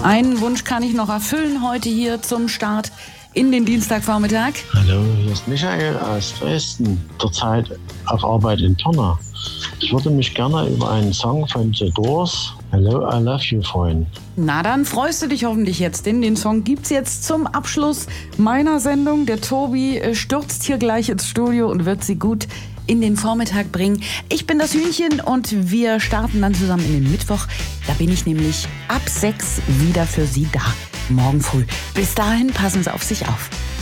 Einen Wunsch kann ich noch erfüllen heute hier zum Start in den Dienstagvormittag. Hallo, hier ist Michael aus Dresden, zurzeit auf Arbeit in Pirna. Ich würde mich gerne über einen Song von The Doors, Hello, I Love You, freuen. Na, dann freust du dich hoffentlich jetzt, denn den Song gibt's jetzt zum Abschluss meiner Sendung. Der Tobi stürzt hier gleich ins Studio und wird sie gut in den Vormittag bringen. Ich bin das Hühnchen und wir starten dann zusammen in den Mittwoch. Da bin ich nämlich ab 6 wieder für Sie da. Morgen früh. Bis dahin passen Sie auf sich auf.